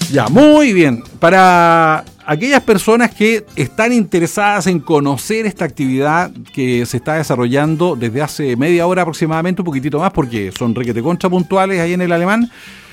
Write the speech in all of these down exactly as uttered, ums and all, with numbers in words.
Ya, muy bien. Para aquellas personas que están interesadas en conocer esta actividad que se está desarrollando desde hace media hora aproximadamente, un poquitito más, porque son requete contra puntuales ahí en el Alemán,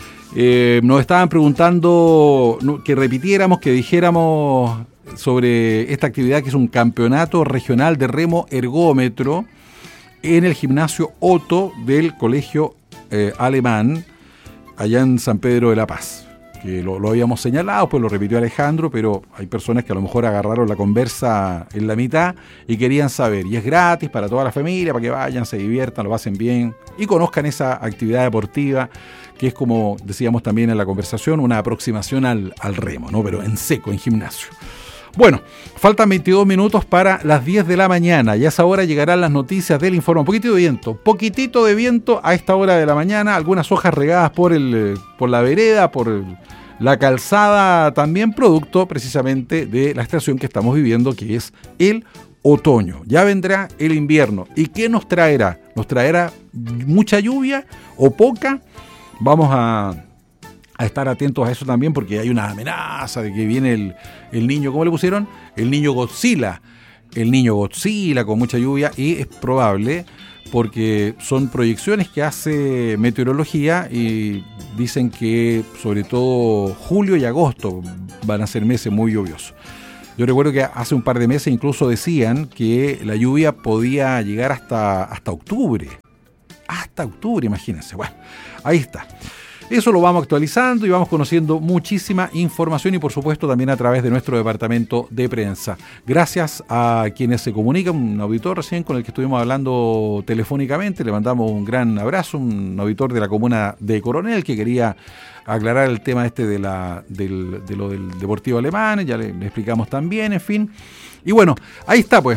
eh, nos estaban preguntando que repitiéramos, que dijéramos sobre esta actividad que es un campeonato regional de remo ergómetro en el gimnasio Otto del Colegio eh, Alemán, allá en San Pedro de la Paz. Que lo, lo habíamos señalado, pues lo repitió Alejandro, pero hay personas que a lo mejor agarraron la conversa en la mitad y querían saber. Y es gratis para toda la familia, para que vayan, se diviertan, lo pasen bien y conozcan esa actividad deportiva que es, como decíamos también en la conversación, una aproximación al, al remo, ¿no? Pero en seco, en gimnasio. Bueno, faltan veintidós minutos para las diez de la mañana y a esa hora llegarán las noticias del Informe. Un poquitito de viento, poquitito de viento a esta hora de la mañana, algunas hojas regadas por, el, por la vereda, por el, la calzada también, producto precisamente de la estación que estamos viviendo, que es el otoño. Ya vendrá el invierno. ¿Y qué nos traerá? ¿Nos traerá mucha lluvia o poca? Vamos a... a estar atentos a eso también, porque hay una amenaza de que viene el, el niño, ¿cómo le pusieron? El niño Godzilla, el niño Godzilla con mucha lluvia, y es probable porque son proyecciones que hace meteorología y dicen que sobre todo julio y agosto van a ser meses muy lluviosos. Yo recuerdo que hace un par de meses incluso decían que la lluvia podía llegar hasta, hasta octubre, hasta octubre, imagínense. Bueno, ahí está. Eso lo vamos actualizando y vamos conociendo muchísima información y por supuesto también a través de nuestro departamento de prensa. Gracias a quienes se comunican, un auditor recién con el que estuvimos hablando telefónicamente, le mandamos un gran abrazo, un auditor de la comuna de Coronel que quería aclarar el tema este de, la, del, de lo del Deportivo Alemán, ya le, le explicamos también, en fin. Y bueno, ahí está pues.